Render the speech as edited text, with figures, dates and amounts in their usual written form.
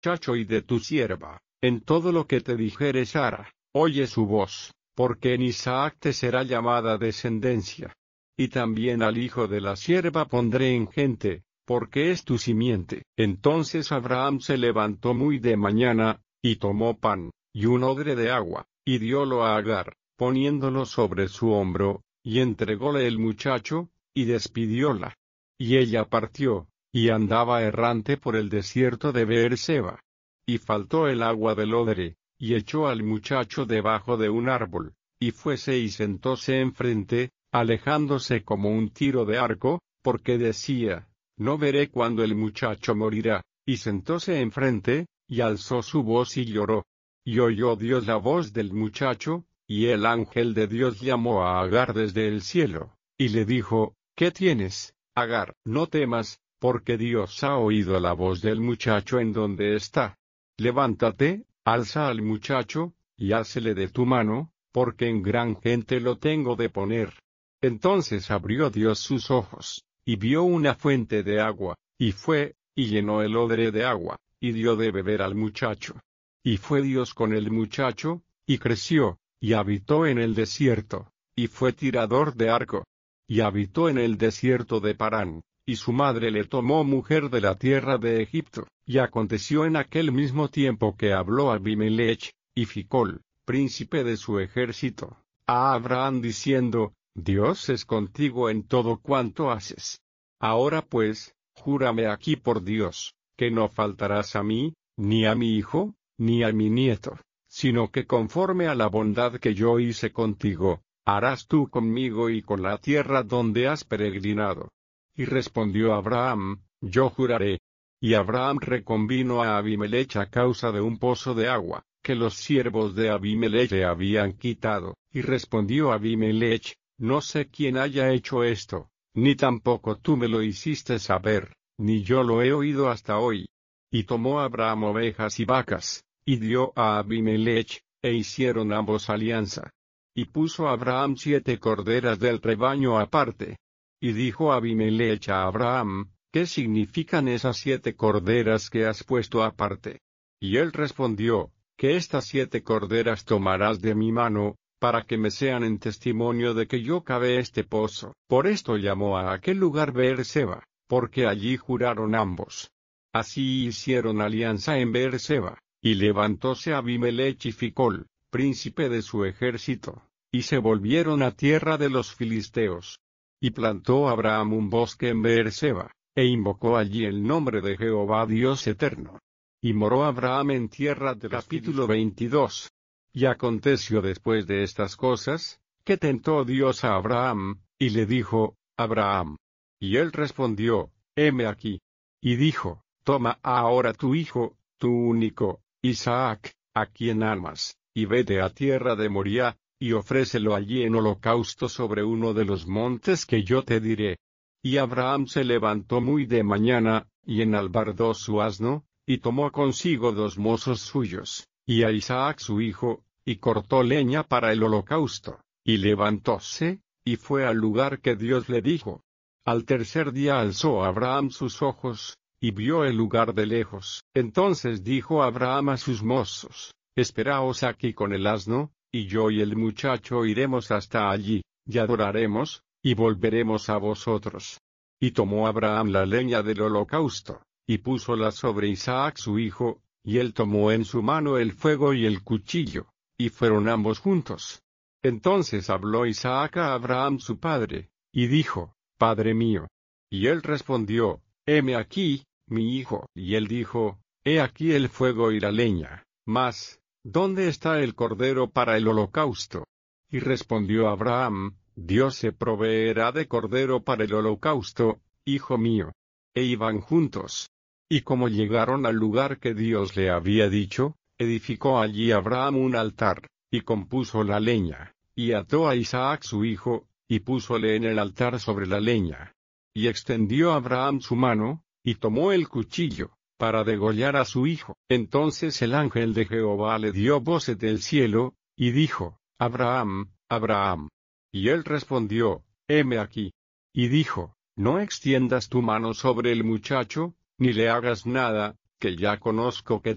muchacho y de tu sierva, en todo lo que te dijere Sara, oye su voz, porque en Isaac te será llamada descendencia. Y también al hijo de la sierva pondré en gente, porque es tu simiente. Entonces Abraham se levantó muy de mañana, y tomó pan, y un odre de agua, y diólo a Agar, poniéndolo sobre su hombro, y entrególe el muchacho, y despidióla. Y ella partió, y andaba errante por el desierto de Beerseba. Y faltó el agua del odre, y echó al muchacho debajo de un árbol, y fuese y sentóse enfrente, alejándose como un tiro de arco, porque decía, no veré cuándo el muchacho morirá, y sentóse enfrente, y alzó su voz y lloró. Y oyó Dios la voz del muchacho, y el ángel de Dios llamó a Agar desde el cielo, y le dijo, ¿qué tienes, Agar? No temas, porque Dios ha oído la voz del muchacho en donde está. Levántate, alza al muchacho, y hácele de tu mano, porque en gran gente lo tengo de poner. Entonces abrió Dios sus ojos, y vio una fuente de agua, y fue, y llenó el odre de agua, y dio de beber al muchacho. Y fue Dios con el muchacho, y creció, y habitó en el desierto, y fue tirador de arco. Y habitó en el desierto de Parán, y su madre le tomó mujer de la tierra de Egipto. Y aconteció en aquel mismo tiempo que habló Abimelech, y Ficol, príncipe de su ejército, a Abraham diciendo, Dios es contigo en todo cuanto haces. Ahora pues, júrame aquí por Dios, que no faltarás a mí, ni a mi hijo, ni a mi nieto, sino que conforme a la bondad que yo hice contigo, harás tú conmigo y con la tierra donde has peregrinado. Y respondió Abraham, yo juraré. Y Abraham reconvino a Abimelech a causa de un pozo de agua, que los siervos de Abimelech le habían quitado. Y respondió Abimelech, no sé quién haya hecho esto, ni tampoco tú me lo hiciste saber, ni yo lo he oído hasta hoy. Y tomó Abraham ovejas y vacas, y dio a Abimelech, e hicieron ambos alianza. Y puso Abraham 7 corderas del rebaño aparte. Y dijo Abimelech a Abraham, ¿qué significan esas 7 corderas que has puesto aparte? Y él respondió, que estas 7 corderas tomarás de mi mano, para que me sean en testimonio de que yo cavé este pozo. Por esto llamó a aquel lugar Beerseba, porque allí juraron ambos. Así hicieron alianza en Beerseba, y levantóse Abimelech y Ficol, príncipe de su ejército, y se volvieron a tierra de los filisteos. Y plantó Abraham un bosque en Beerseba, e invocó allí el nombre de Jehová Dios eterno. Y moró Abraham en tierra de capítulo 22. Y aconteció después de estas cosas, que tentó Dios a Abraham, y le dijo, Abraham. Y él respondió, heme aquí. Y dijo, toma ahora tu hijo, tu único, Isaac, a quien amas, y vete a tierra de Moriah, y ofrécelo allí en holocausto sobre uno de los montes que yo te diré. Y Abraham se levantó muy de mañana, y enalbardó su asno, y tomó consigo 2 mozos suyos, y a Isaac su hijo, y cortó leña para el holocausto, y levantóse, y fue al lugar que Dios le dijo. Al tercer día alzó Abraham sus ojos, y vio el lugar de lejos. Entonces dijo Abraham a sus mozos, esperaos aquí con el asno, y yo y el muchacho iremos hasta allí, y adoraremos, y volveremos a vosotros. Y tomó Abraham la leña del holocausto, y púsola sobre Isaac su hijo, y él tomó en su mano el fuego y el cuchillo, y fueron ambos juntos. Entonces habló Isaac a Abraham su padre, y dijo, Padre mío. Y él respondió, heme aquí, mi hijo. Y él dijo, he aquí el fuego y la leña, mas, ¿dónde está el cordero para el holocausto? Y respondió Abraham, Dios se proveerá de cordero para el holocausto, hijo mío. E iban juntos. Y como llegaron al lugar que Dios le había dicho, edificó allí Abraham un altar, y compuso la leña, y ató a Isaac su hijo, y púsole en el altar sobre la leña. Y extendió Abraham su mano, y tomó el cuchillo, para degollar a su hijo. Entonces el ángel de Jehová le dio voces del cielo, y dijo, Abraham, Abraham. Y él respondió, heme aquí. Y dijo, no extiendas tu mano sobre el muchacho, ni le hagas nada, que ya conozco que